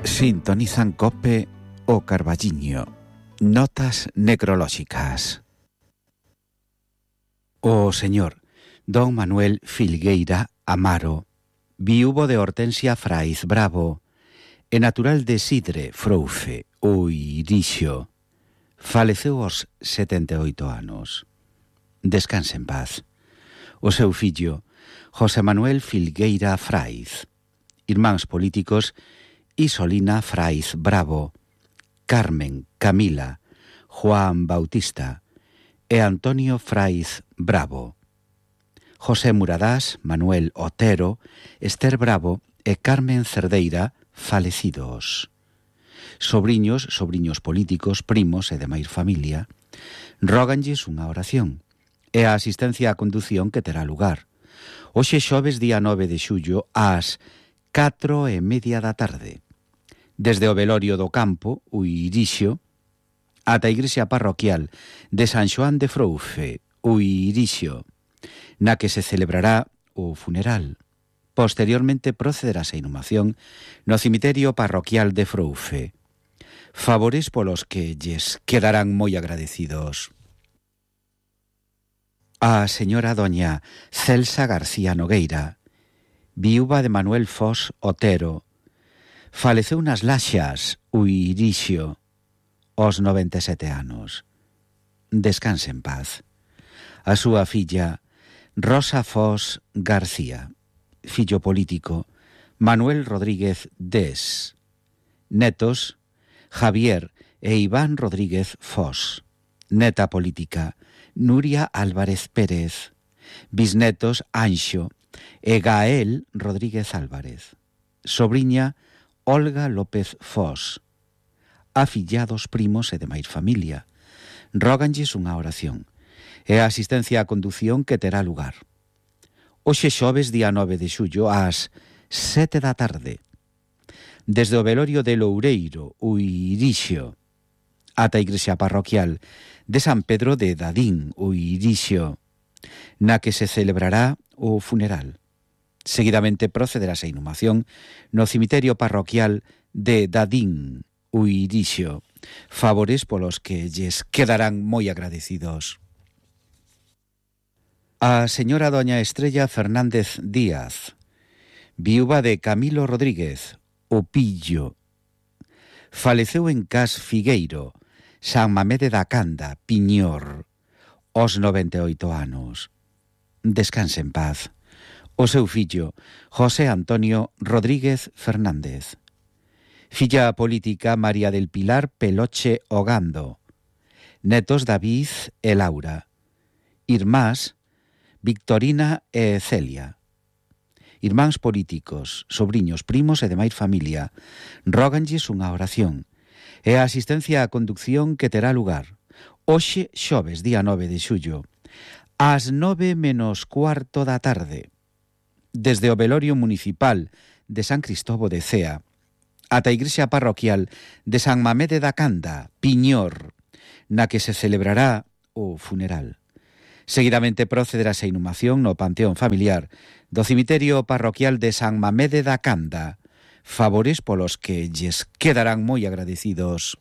Sintonizan COPE o Carballiño. Notas necrolóxicas. O señor Don Manuel Filgueira Amaro, viúvo de Hortensia Fraiz Bravo e natural de Sidre Froufe, o Irixo, faleceu aos 78 anos. Descanse en paz. O seu fillo, José Manuel Filgueira Fraiz, irmáns políticos Isolina Fraiz Bravo, Carmen, Camila, Juan Bautista e Antonio Fraiz Bravo, José Muradás, Manuel Otero, Esther Bravo e Carmen Cerdeira, falecidos. Sobriños políticos, primos e demais familia, róganlles unha oración e a asistencia á condución que terá lugar hoxe xoves día 9 de xullo ás 4:30 da tarde, desde o velorio do campo, o Irixo, ata a igrexa parroquial de San Xoán de Froufe, o Irixo, na que se celebrará o funeral. Posteriormente procederase a inhumación no cemiterio parroquial de Froufe. Favores polos que lles quedarán moi agradecidos. A señora doña Celsa García Nogueira, viúva de Manuel Fos Otero, faleceu nas Laxas, o Irixo, aos 97 anos. Descanse en paz. A súa filla, Rosa Fos García, fillo político, Manuel Rodríguez Des, netos, Javier e Iván Rodríguez Fos, neta política, Nuria Álvarez Pérez, bisnetos Anxo e Gael Rodríguez Álvarez, sobriña Olga López Fos, afillados primos e demais familia, róganlles unha oración e a asistencia á condución que terá lugar hoxe xoves día 9 de xullo ás 7 da tarde, desde o velorio de Loureiro, o Irixo, ata a igrexa parroquial de San Pedro de Dadín, o Irixo, na que se celebrará o funeral. Seguidamente procederase a inhumación no cemiterio parroquial de Dadín, o Irixo, favores polos que lles quedarán moi agradecidos. A señora doña Estrella Fernández Díaz, viúva de Camilo Rodríguez, o Pillo, faleceu en Cas Figueiro, San Mamede da Canda, Piñor, aos 98 anos. Descanse en paz. O seu fillo, José Antonio Rodríguez Fernández, filla política María del Pilar Peloche Ogando, netos David e Laura, irmás Victorina e Celia, irmáns políticos, sobriños, primos e demais familia, róganlles unha oración e a asistencia á conducción que terá lugar hoxe xoves día 9 de xullo ás 9:15 da tarde, desde o velorio municipal de San Cristóbal de Cea ata a igrexa parroquial de San Mamede da Canda, Piñor, na que se celebrará o funeral. Seguidamente procederase a inhumación no panteón familiar do cemiterio parroquial de San Mamede da Canda, favores polos que lles quedarán moi agradecidos.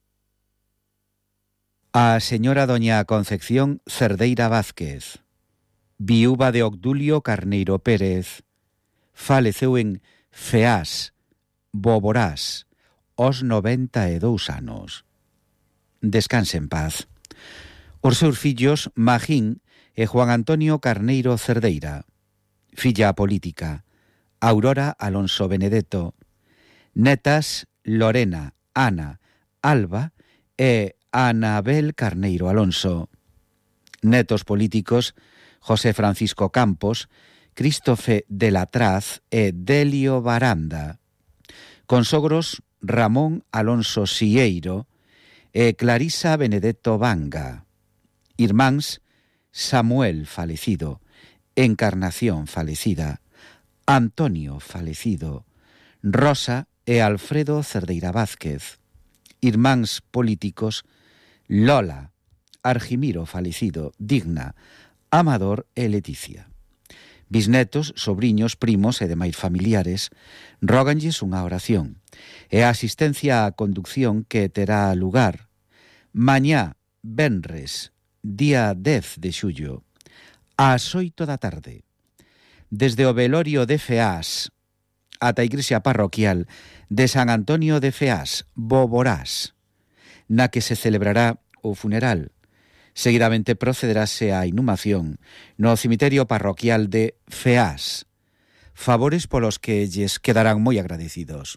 A señora doña Concepción Cerdeira Vázquez, viúva de Obdulio Carneiro Pérez, faleceu en Feás, Boborás, aos 92 anos. Descanse en paz. Os seus fillos Magín e Juan Antonio Carneiro Cerdeira, filla política Aurora Alonso Benedetto, netas Lorena, Ana, Alba e Anabel Carneiro Alonso, netos políticos José Francisco Campos, Crístofe de la Traz e Delio Baranda, consogros Ramón Alonso Sieiro e Clarisa Benedetto Vanga, irmáns Samuel falecido, Encarnación falecida, Antonio falecido, Rosa e Alfredo Cerdeira Vázquez, irmáns políticos Lola, Argimiro falecido, Digna, Amador e Leticia. Bisnetos, sobriños, primos e demais familiares róganlles unha oración e a asistencia á conducción que terá lugar mañá, venres, día 10 de xullo, ás 8 da tarde, desde o velorio de Feás ata a igrexa parroquial de San Antonio de Feás, Boborás, na que se celebrará o funeral. Seguidamente procederase á inhumación no cemiterio parroquial de Feás, favores polos que lles quedarán moi agradecidos.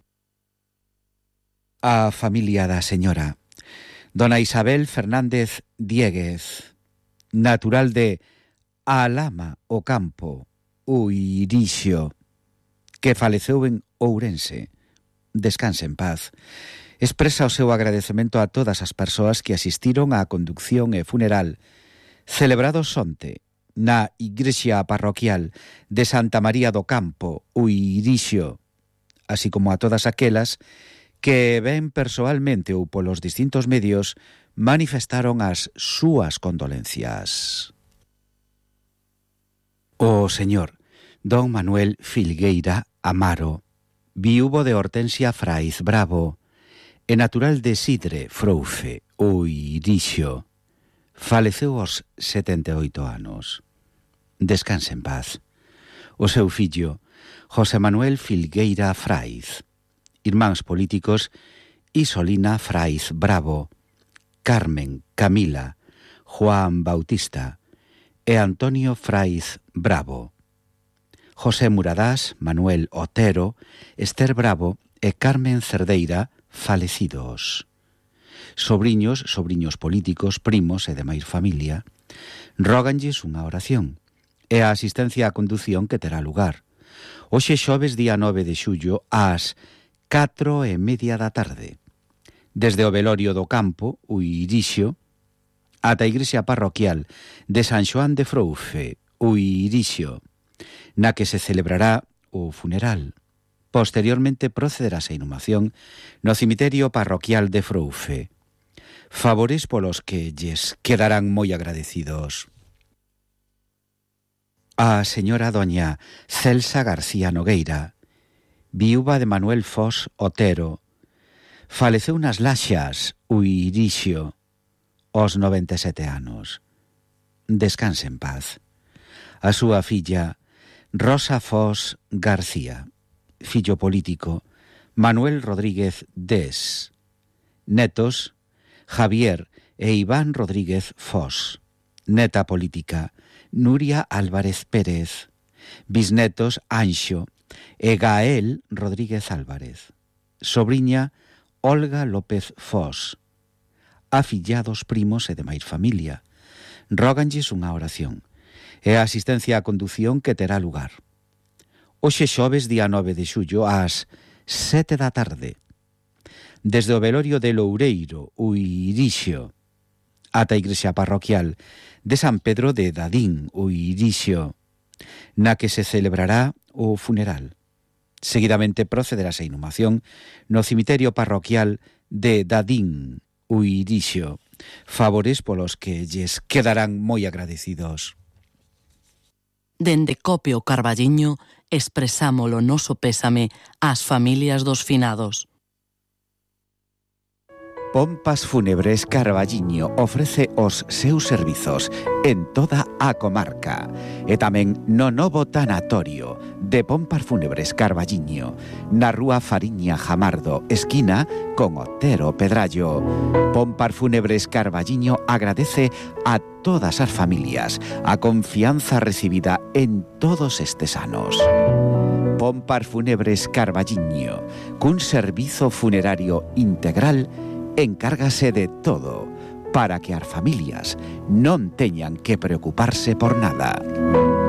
A familia da señora Dona Isabel Fernández Dieguez, natural de Alama o Campo, Uirixo, que faleceu en Ourense, descanse en paz, expresa o seu agradecemento a todas as persoas que asistiron á conducción e funeral celebrados onte na igrexa parroquial de Santa María do Campo, Uirixo, así como a todas aquelas que ben persoalmente ou polos distintos medios manifestaron as súas condolencias. O señor Don Manuel Filgueira Amaro, viúvo de Hortensia Fraiz Bravo, e natural de Sidre Froufe, Uirixo, faleceu aos 78 anos. Descanse en paz. O seu fillo, José Manuel Filgueira Fraiz, irmáns políticos Isolina Fraiz Bravo, Carmen, Camila, Juan Bautista e Antonio Fraiz Bravo, José Muradás, Manuel Otero, Esther Bravo e Carmen Cerdeira, falecidos. Sobriños políticos, primos e demais familia, róganlles unha oración e a asistencia á condución que terá lugar hoxe xoves día 9 de xullo ás 4:30 da tarde, desde o velorio do campo, Uirixo, ata a igrexa parroquial de San Xoán de Froufe, Uirixo, na que se celebrará o funeral. Posteriormente procederase a inhumación no cemiterio parroquial de Froufe, favores polos que lles quedarán moi agradecidos. A señora doña Celsa García Nogueira, viúva de Manuel Fos Otero, faleceu nas Laxas, Uirixo, aos 97 anos. Descanse en paz. A súa filla Rosa Fos García, fillo político Manuel Rodríguez Des, netos Javier e Iván Rodríguez Fos, neta política Nuria Álvarez Pérez, bisnetos Anxo e Gael Rodríguez Álvarez, sobriña Olga López Fos, afillados primos e demais familia, róganlles unha oración e a asistencia á condución que terá lugar hoxe xoves día 9 de xullo ás 7 da tarde, desde o velorio de Loureiro, Uirixo, ata a igrexa parroquial de San Pedro de Dadín, Uirixo, na que se celebrará o funeral. Seguidamente procederase a inhumación no cemiterio parroquial de Dadín, Uirixo, favores polos que lles quedarán moi agradecidos. Dende Copio Carballiño expresamos o noso pésame ás familias dos finados. Pompas Fúnebres Carballiño ofrece os seus servizos en toda a comarca e tamén no novo tanatorio de Pompas Fúnebres Carballiño na rúa Fariña Jamardo, esquina con Otero Pedrallo. Pompas Fúnebres Carballiño agradece a todas as familias a confianza recibida en todos estes anos. Pompas Fúnebres Carballiño, cun servizo funerario integral, encárgase de todo para que as familias non teñan que preocuparse por nada.